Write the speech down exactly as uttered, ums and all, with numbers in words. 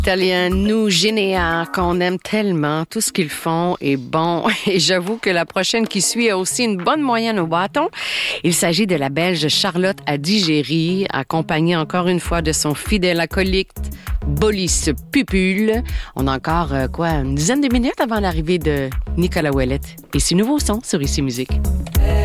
Italiano Généa, qu'on aime tellement. Tout ce qu'ils font est bon. Et j'avoue que la prochaine qui suit a aussi une bonne moyenne au bâton. Il s'agit de la Belge Charlotte Adigéry, accompagnée encore une fois de son fidèle acolyte Bolis Pupul. On a encore, euh, quoi, une dizaine de minutes avant l'arrivée de Nicolas Ouellette. Et c'est nouveau son sur Ici Musique.